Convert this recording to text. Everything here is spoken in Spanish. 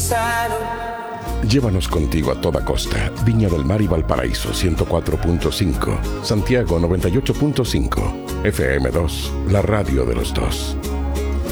Llévanos contigo a toda costa. Viña del Mar y Valparaíso 104.5, Santiago 98.5, FM2, la radio de los dos.